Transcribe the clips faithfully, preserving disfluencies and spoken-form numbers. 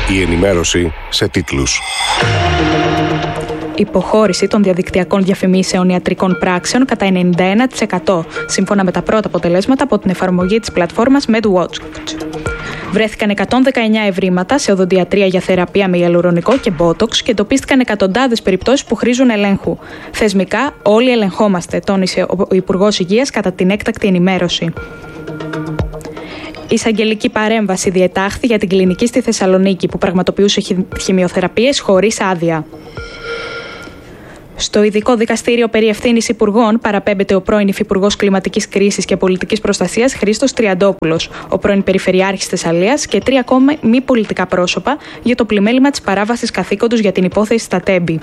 Η ενημέρωση σε τίτλους. Υποχώρηση των διαδικτυακών διαφημίσεων ιατρικών πράξεων κατά ενενήντα ένα τοις εκατό, σύμφωνα με τα πρώτα αποτελέσματα από την εφαρμογή της πλατφόρμας MedWatch. Βρέθηκαν εκατόν δεκαεννιά ευρήματα σε οδοντιατρία για θεραπεία με ιαλουρονικό και μπότοξ και εντοπίστηκαν εκατοντάδες περιπτώσεις που χρήζουν ελέγχου. Θεσμικά, όλοι ελεγχόμαστε, τόνισε ο Υπουργός Υγείας κατά την έκτακτη ενημέρωση. Εισαγγελική παρέμβαση διετάχθη για την κλινική στη Θεσσαλονίκη που πραγματοποιούσε χημειοθεραπείες χωρίς άδεια. Στο ειδικό δικαστήριο περί ευθύνης υπουργών παραπέμπεται ο πρώην υφυπουργός κλιματικής κρίσης και πολιτικής προστασίας Χρήστος Τριαντόπουλος, ο πρώην Περιφερειάρχης Θεσσαλίας και τρία ακόμα μη πολιτικά πρόσωπα για το πλημέλημα της παράβασης καθήκοντος για την υπόθεση στα Τέμπη.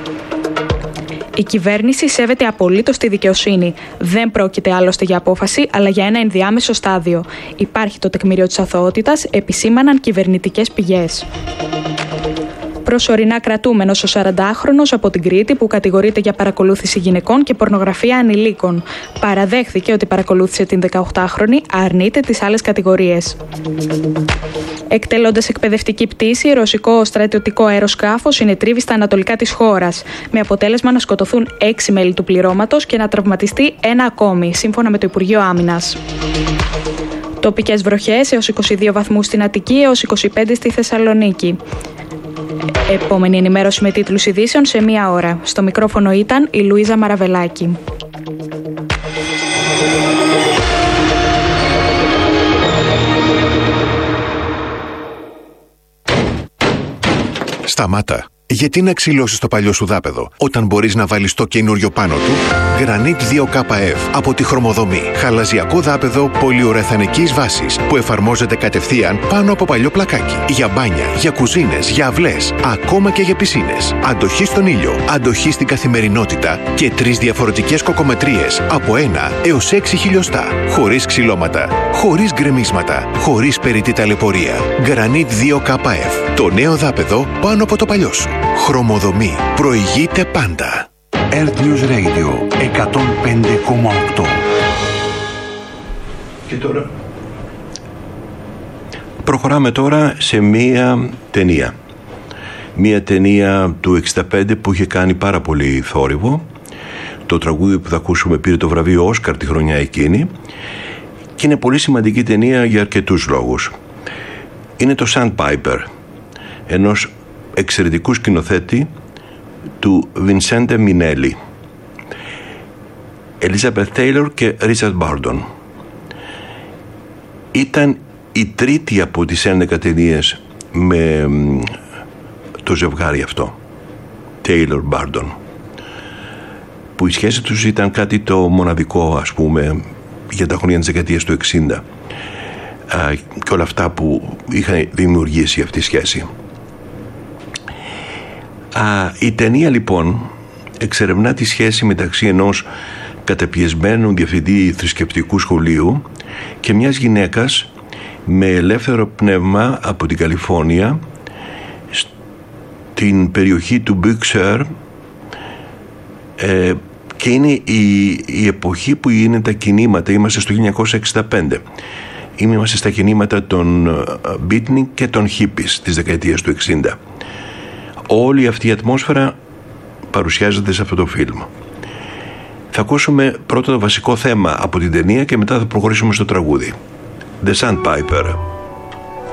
Η κυβέρνηση σέβεται απολύτως τη δικαιοσύνη. Δεν πρόκειται άλλωστε για απόφαση, αλλά για ένα ενδιάμεσο στάδιο. Υπάρχει το τεκμήριο της αθωότητας, επισήμαναν κυβερνητικές πηγές. Προσωρινά κρατούμενος ο σαραντάχρονος από την Κρήτη που κατηγορείται για παρακολούθηση γυναικών και πορνογραφία ανηλίκων. Παραδέχθηκε ότι παρακολούθησε την δεκαοκτάχρονη, αρνείται τις άλλες κατηγορίες. Εκτελώντας εκπαιδευτική πτήση, ρωσικό στρατιωτικό αεροσκάφος συνετρίβει στα ανατολικά της χώρας, με αποτέλεσμα να σκοτωθούν έξι μέλη του πληρώματος και να τραυματιστεί ένα ακόμη, σύμφωνα με το Υπουργείο Άμυνας. Τοπικές βροχές έως είκοσι δύο βαθμούς στην Αττική έως είκοσι πέντε στη Θεσσαλονίκη. Επόμενη ενημέρωση με τίτλους ειδήσεων σε μία ώρα. Στο μικρόφωνο ήταν η Λουίζα Μαραβελάκη. Σταμάτα. Γιατί να ξυλώσεις το παλιό σου δάπεδο, όταν μπορείς να βάλεις το καινούριο πάνω του? Granit δύο K F από τη Χρωμοδομή. Χαλαζιακό δάπεδο πολυουρεθανικής βάσης που εφαρμόζεται κατευθείαν πάνω από παλιό πλακάκι. Για μπάνια, για κουζίνες, για αυλές, ακόμα και για πισίνες. Αντοχή στον ήλιο, αντοχή στην καθημερινότητα και τρεις διαφορετικές κοκομετρίες από ένα έως έξι χιλιοστά. Χωρίς ξυλώματα, χωρίς γκρεμίσματα, χωρίς περιττή ταλαιπωρία. Granit δύο K F. Το νέο δάπεδο πάνω από το παλιό σου. Χρωμοδομή. Προηγείται πάντα. Earth News Radio εκατόν πέντε κόμμα οκτώ. Και τώρα προχωράμε τώρα σε μία ταινία. Μία ταινία του εξήντα πέντε που είχε κάνει πάρα πολύ θόρυβο. Το τραγούδι που θα ακούσουμε πήρε το βραβείο Όσκαρ τη χρονιά εκείνη και είναι πολύ σημαντική ταινία για αρκετούς λόγους. Είναι το Sandpiper, ενός εξαιρετικού σκηνοθέτη του Vincente Minnelli, Elizabeth Taylor και Richard Burton. Ήταν η τρίτη από τις έντεκα ταινίες με το ζευγάρι αυτό, Taylor Burton, που η σχέση τους ήταν κάτι το μοναδικό, ας πούμε, για τα χρόνια της δεκαετίας του εξήντα και όλα αυτά που είχαν δημιουργήσει αυτή η σχέση. Α, η ταινία λοιπόν εξερευνά τη σχέση μεταξύ ενός καταπιεσμένου διευθυντή θρησκευτικού σχολείου και μιας γυναίκας με ελεύθερο πνεύμα από την Καλιφόρνια στην περιοχή του Big Sur, ε, και είναι η, η εποχή που είναι τα κινήματα. Είμαστε στο χίλια εννιακόσια εξήντα πέντε. Είμαστε στα κινήματα των beatnik και των hippies της δεκαετίας του εξήντα. Όλη αυτή η ατμόσφαιρα παρουσιάζεται σε αυτό το φιλμ. Θα ακούσουμε πρώτα το βασικό θέμα από την ταινία και μετά θα προχωρήσουμε στο τραγούδι. The Sandpiper.